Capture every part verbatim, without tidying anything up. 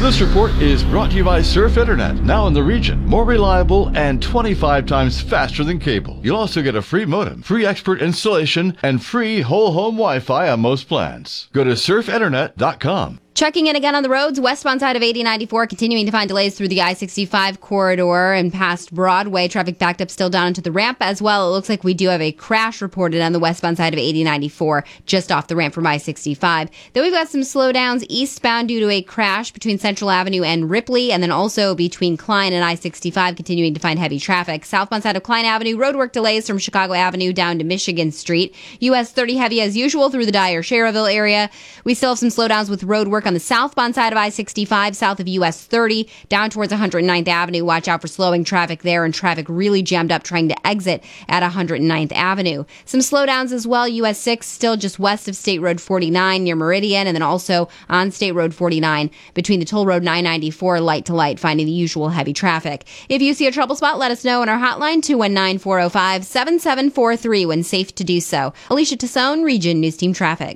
This report is brought to you by Surf Internet, now in the region, more reliable and twenty-five times faster than cable. You'll also get a free modem, free expert installation, and free whole home Wi-Fi on most plans. Go to surf internet dot com. Checking in again on the roads, westbound side of eighty ninety-four, continuing to find delays through the I sixty-five corridor and past Broadway. Traffic backed up still down into the ramp as well. It looks like we do have a crash reported on the westbound side of eighty ninety-four, just off the ramp from I sixty-five. Then we've got some slowdowns eastbound due to a crash between Central Avenue and Ripley, and then also between Klein and I sixty-five, continuing to find heavy traffic. Southbound side of Klein Avenue, roadwork delays from Chicago Avenue down to Michigan Street. U S thirty heavy as usual through the Dyer-Sherrville area. We still have some slowdowns with roadwork on the southbound side of I sixty-five, south of U S thirty, down towards one hundred ninth Avenue. Watch out for slowing traffic there, and traffic really jammed up trying to exit at one hundred ninth Avenue. Some slowdowns as well. U S six still just west of State Road forty-nine near Meridian, and then also on State Road forty-nine between the Toll Road nine ninety-four light to light, finding the usual heavy traffic. If you see a trouble spot, let us know on our hotline, two one nine, four oh five, seven seven four three, when safe to do so. Alicia Tassone, Region News Team Traffic.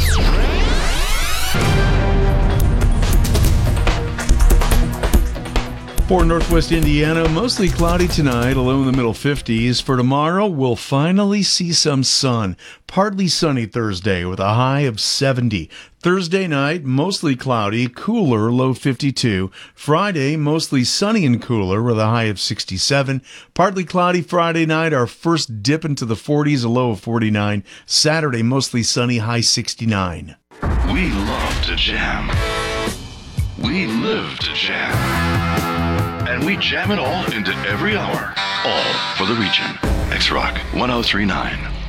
For Northwest Indiana, mostly cloudy tonight, low in the middle fifties. For tomorrow, we'll finally see some sun. Partly sunny Thursday with a high of seventy. Thursday night, mostly cloudy, cooler, low fifty-two. Friday, mostly sunny and cooler with a high of sixty-seven. Partly cloudy Friday night, our first dip into the forties, a low of forty-nine. Saturday, mostly sunny, high sixty-nine. We love to jam. We live to jam. And we jam it all into every hour. All for the region. X-Rock one oh three point nine.